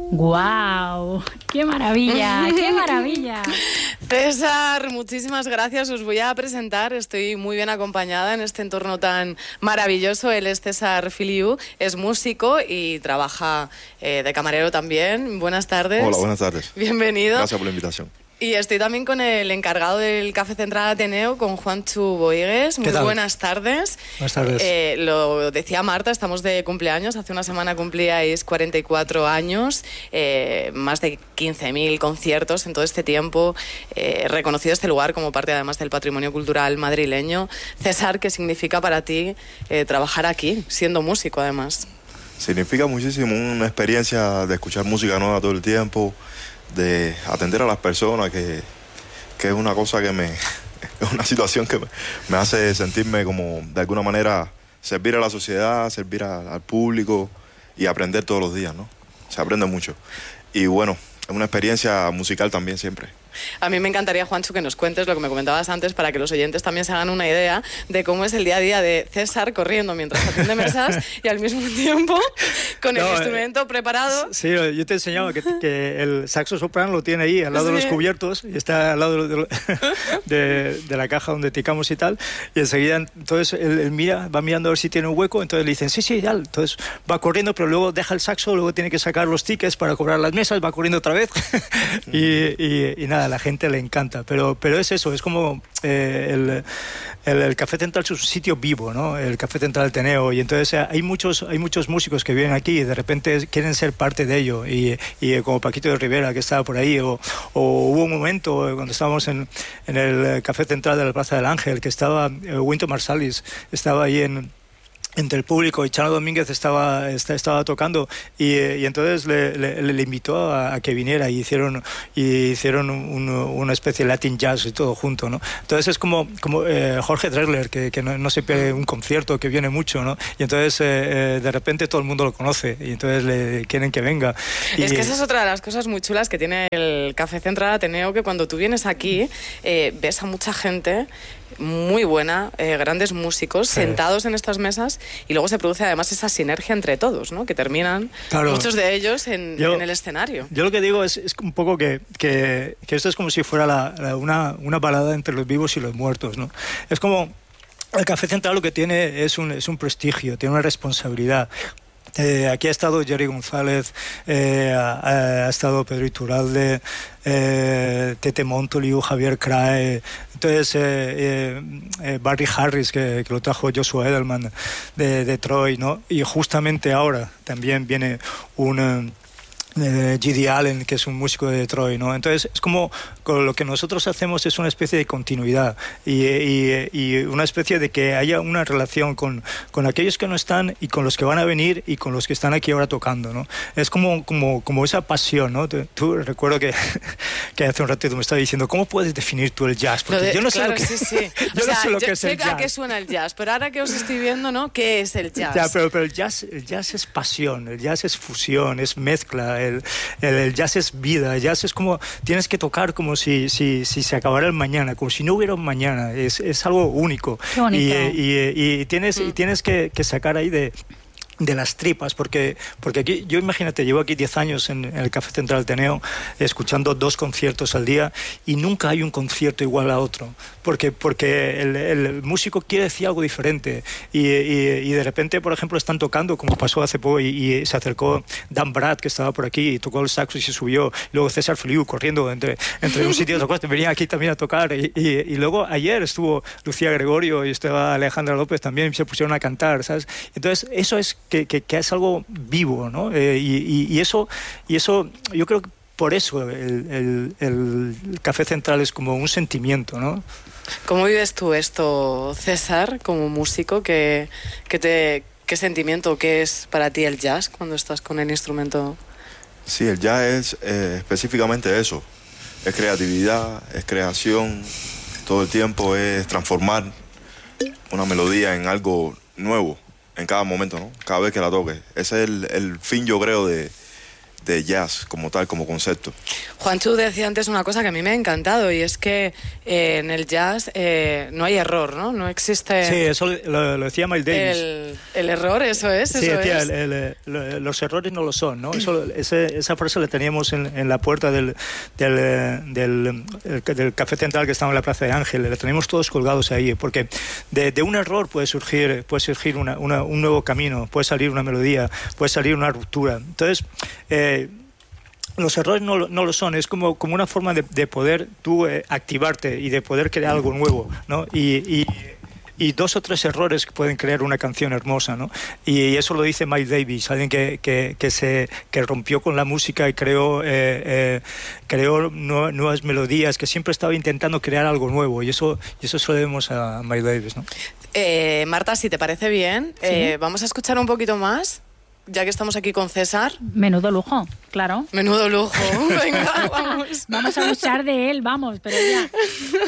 ¡Guau! ¡Qué maravilla! ¡Qué maravilla! César, muchísimas gracias. Os voy a presentar. Estoy muy bien acompañada en este entorno tan maravilloso. Él es César Filiu, es músico y trabaja de camarero también. Buenas tardes. Hola, buenas tardes. Bienvenido. Gracias por la invitación. Y estoy también con el encargado del Café Central Ateneo, con Juanchu Boigues. Muy buenas tardes. Buenas tardes. Lo decía Marta, estamos de cumpleaños. Hace una semana cumplíais 44 años, más de 15.000 conciertos en todo este tiempo. Reconocido este lugar como parte además del patrimonio cultural madrileño. César, ¿qué significa para ti trabajar aquí, siendo músico además? Significa muchísimo, una experiencia de escuchar música nueva todo el tiempo, de atender a las personas, que es una cosa que es una situación que me hace sentirme como, de alguna manera, servir a la sociedad, servir al público y aprender todos los días, ¿no? Se aprende mucho. Y bueno, es una experiencia musical también siempre. A mí me encantaría, Juancho, que nos cuentes lo que me comentabas antes para que los oyentes también se hagan una idea de cómo es el día a día de César corriendo mientras atiende mesas y al mismo tiempo con el instrumento preparado. Sí, yo te enseñaba que el saxo soprano lo tiene ahí al lado de los cubiertos y está al lado de la caja donde ticamos y tal, y enseguida entonces él va mirando a ver si tiene un hueco, entonces le dicen sí, ya, entonces va corriendo, pero luego deja el saxo, luego tiene que sacar los tickets para cobrar las mesas, va corriendo otra vez y nada, a la gente le encanta, pero es eso, es como el Café Central es un sitio vivo, ¿no? El Café Central Ateneo, y entonces hay muchos músicos que vienen aquí y de repente quieren ser parte de ello, y como Paquito de Rivera, que estaba por ahí, o hubo un momento cuando estábamos en el Café Central de la Plaza del Ángel, que estaba Wynton Marsalis, estaba ahí entre el público, y Chano Domínguez estaba tocando, y entonces le invitó a que viniera, y hicieron una especie de Latin Jazz y todo junto, ¿no? Entonces es como Jorge Drexler, que no se pierde un concierto, que viene mucho, ¿no? Y entonces de repente todo el mundo lo conoce y entonces le quieren que venga. Es que esa es otra de las cosas muy chulas que tiene el Café Central Ateneo, que cuando tú vienes aquí ves a mucha gente muy buena, grandes músicos sentados en estas mesas, y luego se produce además esa sinergia entre todos, ¿no? Que terminan, claro, muchos de ellos en el escenario. Yo lo que digo es un poco que esto es como si fuera una balada entre los vivos y los muertos, ¿no? Es como el Café Central lo que tiene es un prestigio, tiene una responsabilidad. Aquí ha estado Jerry González, ha estado Pedro Iturralde, Tete Montoliu, Javier Crae, entonces Barry Harris, que lo trajo Joshua Edelman de Troy, ¿no? Y justamente ahora también viene un G.D. Allen, que es un músico de Detroit, ¿no? Entonces es como lo que nosotros hacemos es una especie de continuidad y una especie de que haya una relación con aquellos que no están y con los que van a venir y con los que están aquí ahora tocando, ¿no? Es como esa pasión, ¿no? Tú recuerdo que hace un ratito me estaba diciendo, ¿cómo puedes definir tú el jazz? Porque yo no sé lo que, yo no sé lo que es el jazz. Sé a qué suena el jazz, pero ahora que os estoy viendo, ¿no? ¿Qué es el jazz? Ya, pero el jazz es pasión, el jazz es fusión, es mezcla, el jazz es vida, el jazz es como, tienes que tocar como si se acabara el mañana, como si no hubiera un mañana, es algo único. Qué bonito. Y tienes que sacar ahí de las tripas, porque aquí, yo imagínate, llevo aquí 10 años en el Café Central Ateneo escuchando 2 conciertos al día y nunca hay un concierto igual a otro, porque el músico quiere decir algo diferente y de repente, por ejemplo, están tocando, como pasó hace poco, y se acercó Dan Bratt, que estaba por aquí, y tocó el saxo y se subió, y luego César Filiu corriendo entre un sitio y otro, venía aquí también a tocar, y luego ayer estuvo Lucía Gregorio y estaba Alejandra López también, y se pusieron a cantar, ¿sabes? Entonces eso es que es algo vivo, ¿no? Y eso yo creo que por eso el Café Central es como un sentimiento, ¿no? ¿Cómo vives tú esto, César, como músico? ¿Qué sentimiento, qué es para ti el jazz cuando estás con el instrumento? Sí, el jazz es específicamente eso. Es creatividad, es creación, todo el tiempo es transformar una melodía en algo nuevo en cada momento, ¿no? Cada vez que la toques. Ese es el fin, yo creo, de jazz como tal, como concepto. Juanchu decía antes una cosa que a mí me ha encantado, y es que en el jazz no hay error, ¿no? No existe... Sí, eso lo decía Miles Davis. El error, eso es. Sí, decía, los errores no lo son, ¿no? Esa frase la teníamos en la puerta del Café Central que estaba en la Plaza de Ángeles, la teníamos todos colgados ahí, porque de un error puede surgir un nuevo camino, puede salir una melodía, puede salir una ruptura. Entonces, los errores no lo son, es como una forma de poder tú activarte y de poder crear algo nuevo, ¿no? Y 2 o 3 errores que pueden crear una canción hermosa, ¿no? Y eso lo dice Miles Davis, alguien que rompió con la música y creó nuevas melodías, que siempre estaba intentando crear algo nuevo, y eso se lo debemos a Miles Davis, ¿no? Marta, si te parece bien, ¿sí? Vamos a escuchar un poquito más, ya que estamos aquí con César. Menudo lujo, claro. Menudo lujo. Venga, vamos. Vamos a escuchar de él, vamos, pero ya.